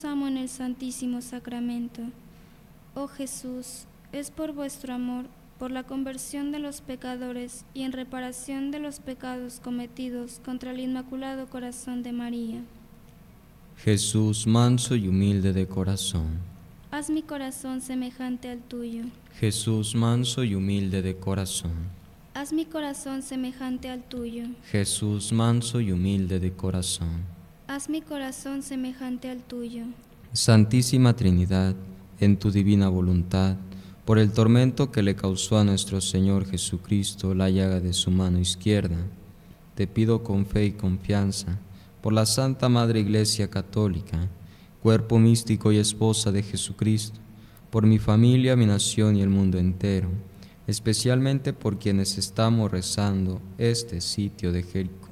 amo en el Santísimo Sacramento. Oh Jesús, es por vuestro amor, por la conversión de los pecadores y en reparación de los pecados cometidos contra el Inmaculado Corazón de María. Jesús, manso y humilde de corazón. Haz mi corazón semejante al tuyo. Jesús, manso y humilde de corazón. Haz mi corazón semejante al tuyo. Jesús, manso y humilde de corazón. Haz mi corazón semejante al tuyo. Santísima Trinidad, en tu divina voluntad, por el tormento que le causó a nuestro Señor Jesucristo la llaga de su mano izquierda, te pido con fe y confianza, por la Santa Madre Iglesia Católica, cuerpo místico y esposa de Jesucristo, por mi familia, mi nación y el mundo entero, especialmente por quienes estamos rezando este sitio de Jericó.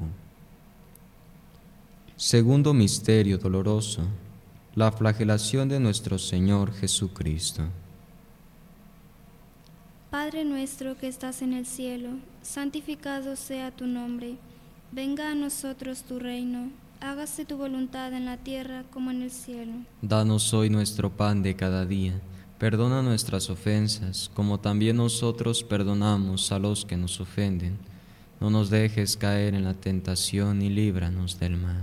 Segundo misterio doloroso, la flagelación de nuestro Señor Jesucristo. Padre nuestro que estás en el cielo, santificado sea tu nombre. Venga a nosotros tu reino, hágase tu voluntad en la tierra como en el cielo. Danos hoy nuestro pan de cada día. Perdona nuestras ofensas, como también nosotros perdonamos a los que nos ofenden. No nos dejes caer en la tentación y líbranos del mal.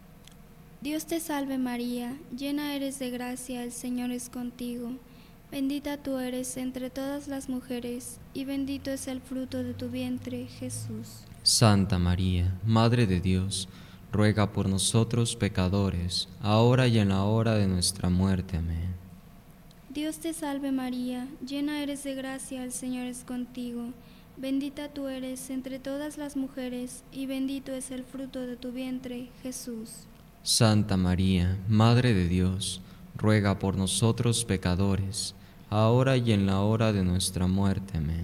Dios te salve María, llena eres de gracia, el Señor es contigo. Bendita tú eres entre todas las mujeres, y bendito es el fruto de tu vientre, Jesús. Santa María, Madre de Dios, ruega por nosotros pecadores, ahora y en la hora de nuestra muerte. Amén. Dios te salve María, llena eres de gracia, el Señor es contigo. Bendita tú eres entre todas las mujeres, y bendito es el fruto de tu vientre, Jesús. Santa María, Madre de Dios, ruega por nosotros pecadores, ahora y en la hora de nuestra muerte. Amén.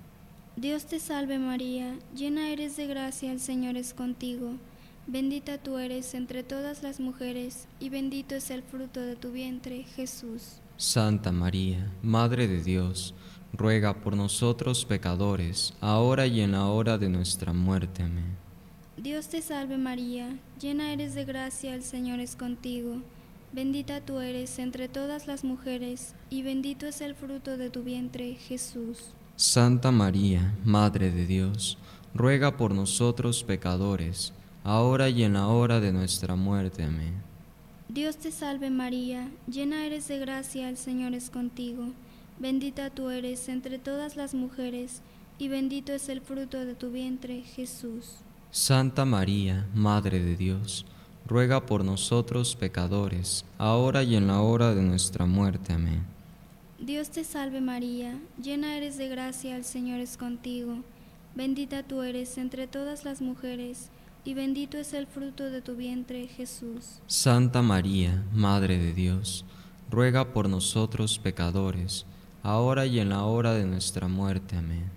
Dios te salve María, llena eres de gracia, el Señor es contigo. Bendita tú eres entre todas las mujeres, y bendito es el fruto de tu vientre, Jesús. Santa María, Madre de Dios, ruega por nosotros pecadores, ahora y en la hora de nuestra muerte. Amén. Dios te salve María, llena eres de gracia, el Señor es contigo. Bendita tú eres entre todas las mujeres, y bendito es el fruto de tu vientre, Jesús. Santa María, Madre de Dios, ruega por nosotros pecadores, ahora y en la hora de nuestra muerte. Amén. Dios te salve María, llena eres de gracia, el Señor es contigo. Bendita tú eres entre todas las mujeres, y bendito es el fruto de tu vientre, Jesús. Santa María, Madre de Dios, ruega por nosotros pecadores, ahora y en la hora de nuestra muerte. Amén. Dios te salve María, llena eres de gracia, el Señor es contigo. Bendita tú eres entre todas las mujeres, y bendito es el fruto de tu vientre, Jesús. Santa María, Madre de Dios, ruega por nosotros pecadores, ahora y en la hora de nuestra muerte. Amén.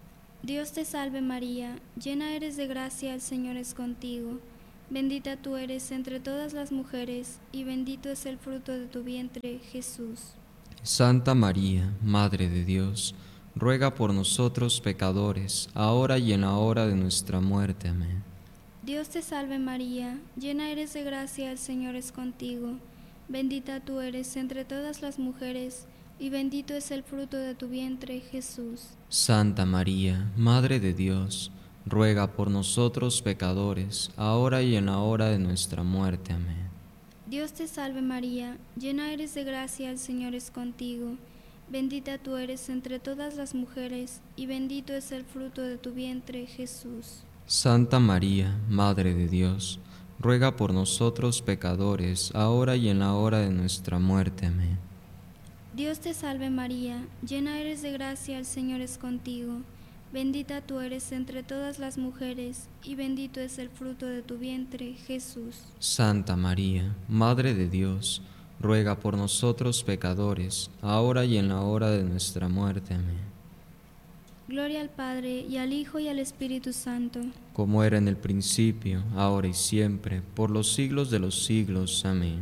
Dios te salve María, llena eres de gracia, el Señor es contigo. Bendita tú eres entre todas las mujeres, y bendito es el fruto de tu vientre, Jesús. Santa María, Madre de Dios, ruega por nosotros pecadores, ahora y en la hora de nuestra muerte. Amén. Dios te salve María, llena eres de gracia, el Señor es contigo. Bendita tú eres entre todas las mujeres, y bendito es el fruto de tu vientre, Jesús. Santa María, Madre de Dios, ruega por nosotros pecadores, ahora y en la hora de nuestra muerte. Amén. Dios te salve María, llena eres de gracia, el Señor es contigo. Bendita tú eres entre todas las mujeres, y bendito es el fruto de tu vientre, Jesús. Santa María, Madre de Dios, ruega por nosotros pecadores, ahora y en la hora de nuestra muerte. Amén. Dios te salve María, llena eres de gracia, el Señor es contigo. Bendita tú eres entre todas las mujeres, y bendito es el fruto de tu vientre, Jesús. Santa María, Madre de Dios, ruega por nosotros pecadores, ahora y en la hora de nuestra muerte. Amén. Gloria al Padre, y al Hijo, y al Espíritu Santo. Como era en el principio, ahora y siempre, por los siglos de los siglos. Amén.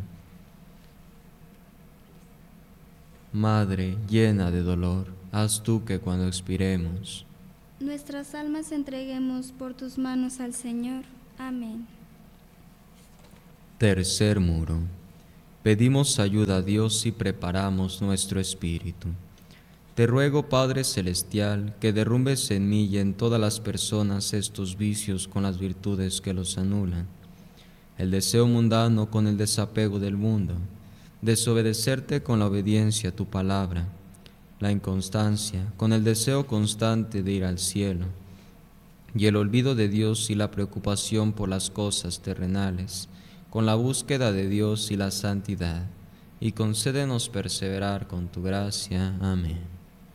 Madre llena de dolor, haz tú que cuando expiremos, nuestras almas entreguemos por tus manos al Señor. Amén. Tercer muro. Pedimos ayuda a Dios y preparamos nuestro espíritu. Te ruego, Padre Celestial, que derrumbes en mí y en todas las personas estos vicios con las virtudes que los anulan. El deseo mundano con el desapego del mundo, desobedecerte con la obediencia a tu palabra, la inconstancia con el deseo constante de ir al cielo, y el olvido de Dios y la preocupación por las cosas terrenales, con la búsqueda de Dios y la santidad, y concédenos perseverar con tu gracia. Amén.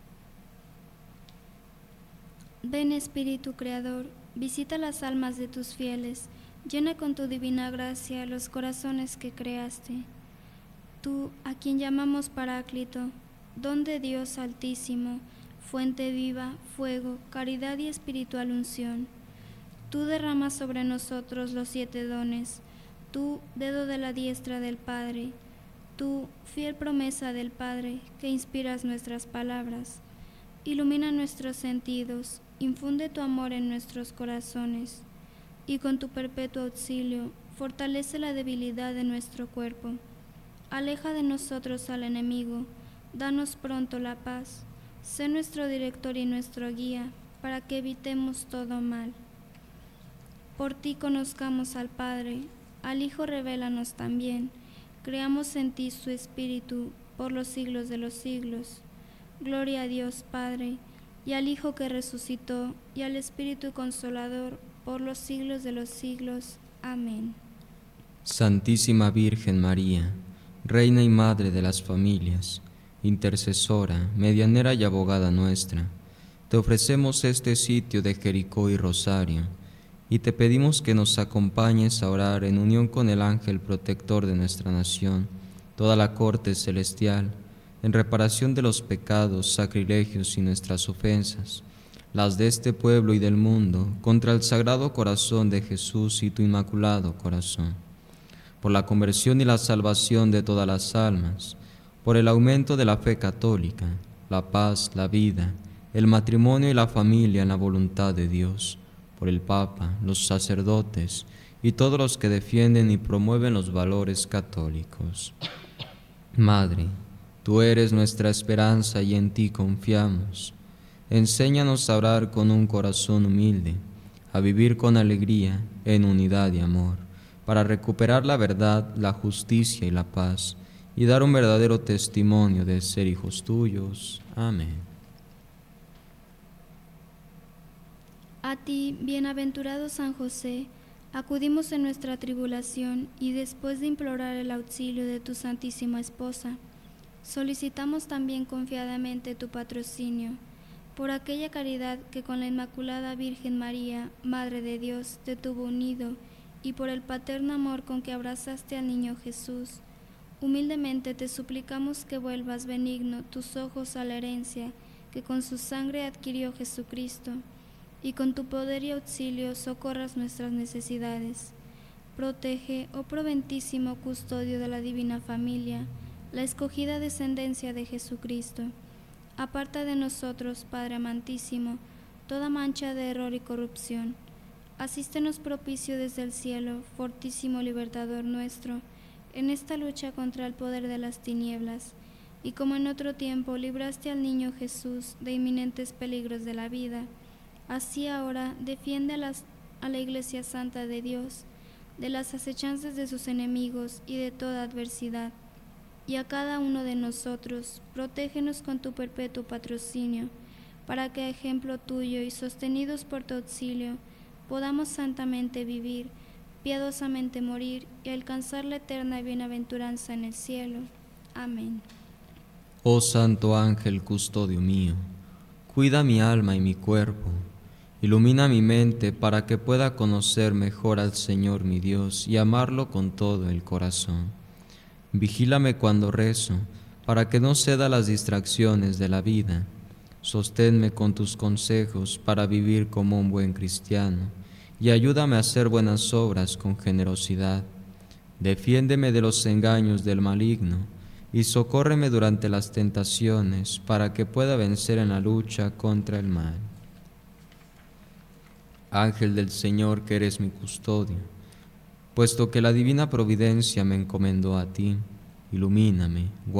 Ven Espíritu Creador, visita las almas de tus fieles, llena con tu divina gracia los corazones que creaste. Tú, a quien llamamos Paráclito, don de Dios Altísimo, fuente viva, fuego, caridad y espiritual unción. Tú derramas sobre nosotros los 7 dones, tú, dedo de la diestra del Padre, tú, fiel promesa del Padre, que inspiras nuestras palabras. Ilumina nuestros sentidos, infunde tu amor en nuestros corazones, y con tu perpetuo auxilio, fortalece la debilidad de nuestro cuerpo. Aleja de nosotros al enemigo, danos pronto la paz. Sé nuestro director y nuestro guía, para que evitemos todo mal. Por ti conozcamos al Padre, al Hijo revélanos también. Creamos en ti su Espíritu, por los siglos de los siglos. Gloria a Dios Padre, y al Hijo que resucitó, y al Espíritu Consolador, por los siglos de los siglos. Amén. Santísima Virgen María, Reina y Madre de las familias, intercesora, medianera y abogada nuestra, te ofrecemos este sitio de Jericó y Rosario, y te pedimos que nos acompañes a orar en unión con el ángel protector de nuestra nación, toda la corte celestial, en reparación de los pecados, sacrilegios y nuestras ofensas, las de este pueblo y del mundo, contra el Sagrado Corazón de Jesús y tu Inmaculado Corazón, por la conversión y la salvación de todas las almas, por el aumento de la fe católica, la paz, la vida, el matrimonio y la familia en la voluntad de Dios, por el Papa, los sacerdotes y todos los que defienden y promueven los valores católicos. Madre, tú eres nuestra esperanza y en ti confiamos. Enséñanos a orar con un corazón humilde, a vivir con alegría, en unidad y amor, para recuperar la verdad, la justicia y la paz, y dar un verdadero testimonio de ser hijos tuyos. Amén. A ti, bienaventurado San José, acudimos en nuestra tribulación y después de implorar el auxilio de tu Santísima Esposa, solicitamos también confiadamente tu patrocinio, por aquella caridad que con la Inmaculada Virgen María, Madre de Dios, te tuvo unido, y por el paterno amor con que abrazaste al niño Jesús. Humildemente te suplicamos que vuelvas benigno tus ojos a la herencia que con su sangre adquirió Jesucristo, y con tu poder y auxilio socorras nuestras necesidades. Protege, oh proventísimo custodio de la divina familia, la escogida descendencia de Jesucristo. Aparta de nosotros, Padre amantísimo, toda mancha de error y corrupción. Asístenos propicio desde el cielo, fortísimo libertador nuestro, en esta lucha contra el poder de las tinieblas, y como en otro tiempo libraste al niño Jesús de inminentes peligros de la vida, así ahora defiende a la Iglesia Santa de Dios, de las acechanzas de sus enemigos y de toda adversidad. Y a cada uno de nosotros, protégenos con tu perpetuo patrocinio, para que a ejemplo tuyo y sostenidos por tu auxilio, podamos santamente vivir, piadosamente morir y alcanzar la eterna bienaventuranza en el cielo. Amén. Oh Santo Ángel custodio mío, cuida mi alma y mi cuerpo, ilumina mi mente para que pueda conocer mejor al Señor mi Dios y amarlo con todo el corazón. Vigílame cuando rezo, para que no ceda a las distracciones de la vida. Sosténme con tus consejos para vivir como un buen cristiano, y ayúdame a hacer buenas obras con generosidad. Defiéndeme de los engaños del maligno, y socórreme durante las tentaciones, para que pueda vencer en la lucha contra el mal. Ángel del Señor, que eres mi custodio, puesto que la divina providencia me encomendó a ti, ilumíname,